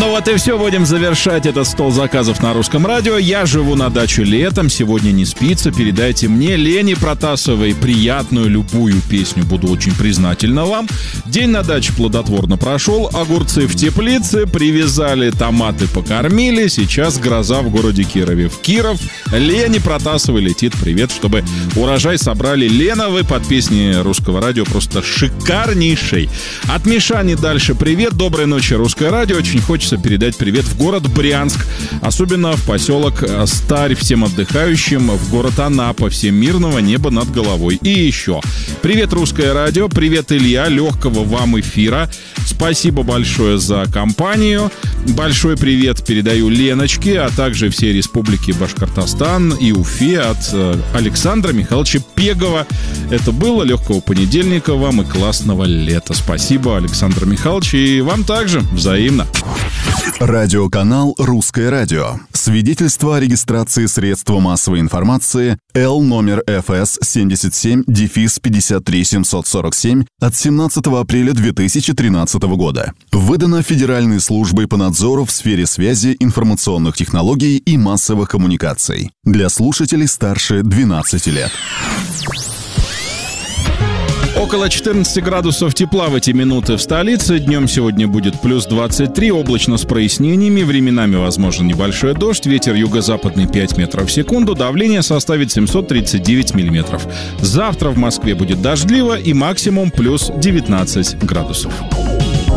Ну вот и все, будем завершать этот стол заказов на Русском радио. Я живу на даче летом, сегодня не спится. Передайте мне, Лене Протасовой, приятную любую песню. Буду очень признательна вам. День на даче плодотворно прошел. Огурцы в теплице, привязали, томаты покормили. Сейчас гроза в городе Кирове. В Киров Лене Протасовой летит привет, чтобы урожай собрали. Лена, вы под песни Русского радио просто шикарнейший. От Мишани дальше привет. Доброй ночи, Русское радио. Очень хочется передать привет в город Брянск, особенно в поселок Старь, всем отдыхающим, в город Анапа, всем мирного неба над головой. И еще. Привет, Русское радио, привет, Илья, легкого вам эфира. Спасибо большое за компанию. Большой привет передаю Леночке, а также всей республике Башкортостан и Уфе от Александра Михайловича Пегова. Это было. Легкого понедельника вам и классного лета. Спасибо, Александр Михайлович, и вам также взаимно. Радиоканал «Русское радио». Свидетельство о регистрации средства массовой информации Л номер ФС 77-53747 от 17 апреля 2013 года. Выдано Федеральной службой по надзору в сфере связи, информационных технологий и массовых коммуникаций. Для слушателей старше 12 лет. Около 14 градусов тепла в эти минуты в столице. Днем сегодня будет плюс 23, облачно с прояснениями. Временами возможен небольшой дождь. Ветер юго-западный 5 метров в секунду. Давление составит 739 миллиметров. Завтра в Москве будет дождливо и максимум плюс 19 градусов.